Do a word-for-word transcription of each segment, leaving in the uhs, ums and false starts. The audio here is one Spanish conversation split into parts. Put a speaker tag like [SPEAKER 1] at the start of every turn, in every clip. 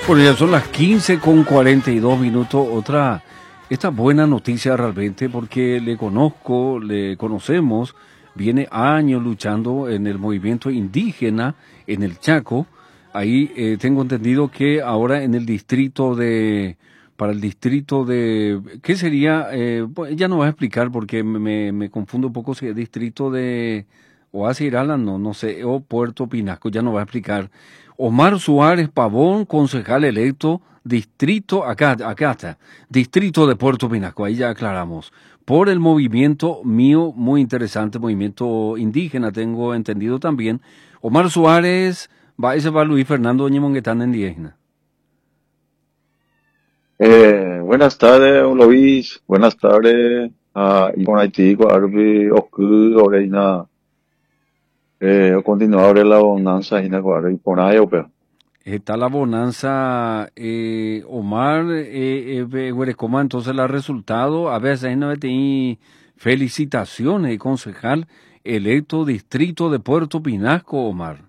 [SPEAKER 1] Bueno, ya son las quince con cuarenta y dos minutos. Otra, esta buena noticia realmente porque le conozco, le conocemos, viene años luchando en el movimiento indígena en el Chaco. Ahí eh, tengo entendido que ahora en el distrito de, para el distrito de, ¿qué sería? Eh, pues, ya no vas a explicar porque me, me, me confundo un poco si es distrito de Oasis Irala, no, no sé, o Puerto Pinasco, ya no va a explicar. Omar Suárez Pavón, concejal electo, distrito, acá, acá está, distrito de Puerto Pinasco, ahí ya aclaramos, por el movimiento mío, muy interesante, movimiento indígena, tengo entendido también. Omar Suárez, va, ese va Luis Fernando Ñemonguetán en indígena.
[SPEAKER 2] Eh, buenas tardes, don Luis. Buenas tardes a Ivonne Haití, Arbi, Oku, Oreina, eh, o continuador de la bonanza, Ina, Guardi, Ponaya, Opea.
[SPEAKER 1] Está la bonanza, eh, Omar, eh, eh, Huerecoma, entonces el resultado, a veces ahí no te felicitaciones, concejal electo distrito de Puerto Pinasco, Omar.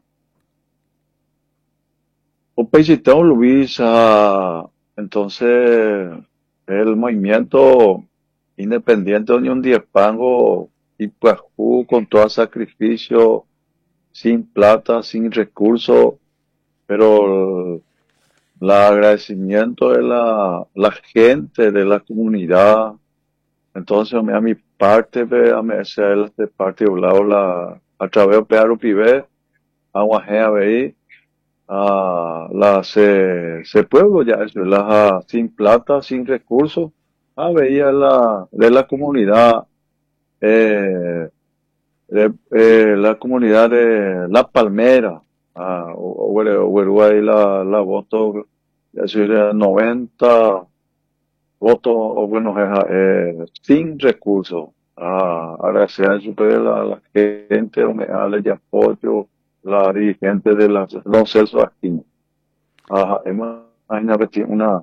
[SPEAKER 2] Opecitão, Luis, ah, entonces el movimiento independiente de Unión Diezpango y Puajú con todo sacrificio, sin plata, sin recursos, pero el agradecimiento de la, la gente, de la comunidad. Entonces, a mi parte, ve, a mi hacer de parte de lado la, a través de Pedro Pibe, a Guajea, ve, a la, se, se pueblo ya, es, la, sin plata, sin recursos, a veía la, de la comunidad, eh, de, eh, la comunidad de La Palmera, a, o, o, Uruguay, la, la voto, ya sería noventa voto, o bueno, eh, sin recursos. Ah, agradecer a la, la gente donde de apoyo, la dirigente de la Don Celso Aquino. Ah, hemos imagínate una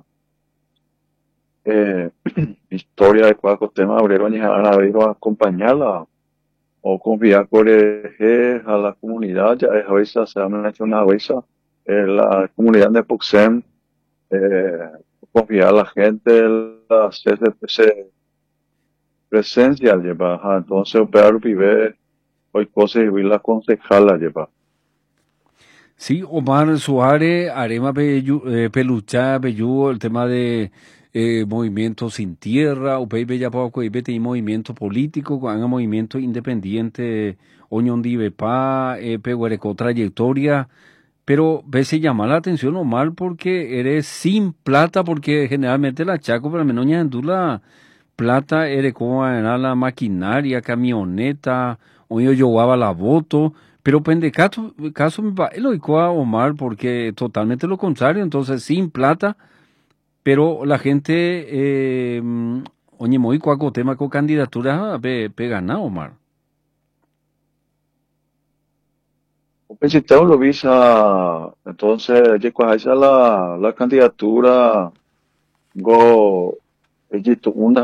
[SPEAKER 2] eh, historia de cuatro temas obreros y a a acompañarla o confiar por eje a la comunidad, ya es a veces se ha hecho una vez eh, la comunidad de Puxem, eh, confiar a la gente, la C C P C presencia lleva, ajá, entonces operar vive hoy cosas y la concejala lleva.
[SPEAKER 1] Sí, Omar Suárez, Arema Pellu, eh, Peluchá, Pellu, el tema de eh, movimiento sin tierra, Upey Bella Pauco y Bete y movimiento político, haga movimiento independiente, Oñón Divepa, eh, Pehuereco, trayectoria, pero se llama la atención, Omar, porque eres sin plata, porque generalmente la Chaco, pero al menos en la plata, eres como era la maquinaria, camioneta, o yo llevaba la voto. Pero pende caso, caso me va lo a Omar porque totalmente lo contrario, entonces sin plata, pero la gente eh, mm, oye muy cuaco tema con candidatura pe, pe gana Omar.
[SPEAKER 2] Visitamos lo visa, entonces, ya cuando esa la, la candidatura, go, ella una